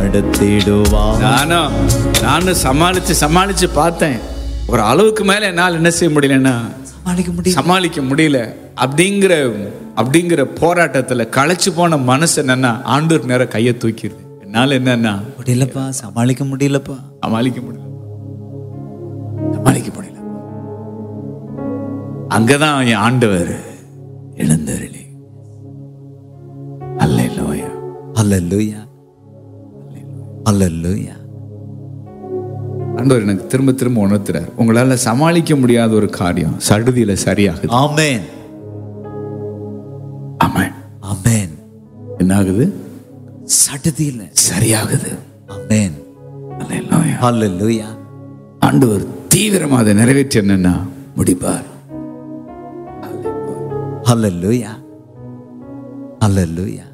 நடத்திடுவார். நானும் சமாளிச்சு பார்த்தேன். ஒரு அளவுக்கு மேல என்னால் என்ன செய்ய முடியலன்னா சமாளிக்க முடியல. அப்படிங்கிற போராட்டத்துல களைச்சு போன மனசு என்னன்னா ஆண்டவர் நேரம் கையை தூக்கிடுது. என்னால என்னன்னா முடியலப்பா, சமாளிக்க முடியலப்பா. அங்கதான் என் ஆண்டவர் எழுந்தருளி. அல்லேலூயா, அல்லேலூயா, அல்லேலூயா. ஆண்டவர் எனக்கு திரும்ப திரும்ப உணர்த்துறார், உங்களால சமாளிக்க முடியாத ஒரு காரியம் சடுதியில சரியாகுது. ஆமென், ஆமென், ஆமென். என்ன ஆகுது? சடுதியில சரியாகுது. ஆமென், அல்லேலூயா, அல்லேலூயா. ஆண்டவர் தீவிரமா அதை நிறைவேற்றி என்னன்னா முடிப்பார். அல்லேலூயா, அல்லேலூயா.